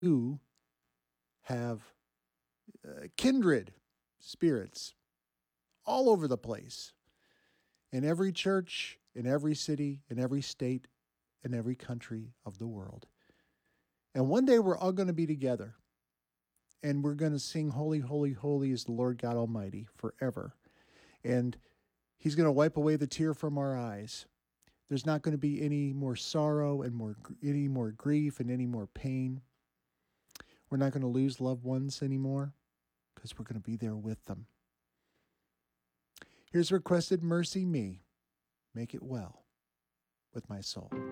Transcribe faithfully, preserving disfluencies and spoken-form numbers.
who have uh, kindred spirits all over the place, in every church, in every city, in every state, in every country of the world. And one day we're all going to be together, and we're going to sing Holy, Holy, Holy is the Lord God Almighty forever. And He's going to wipe away the tear from our eyes. There's not going to be any more sorrow and more any more grief and any more pain. We're not going to lose loved ones anymore because we're going to be there with them. Here's requested mercy me. Make it well with my soul.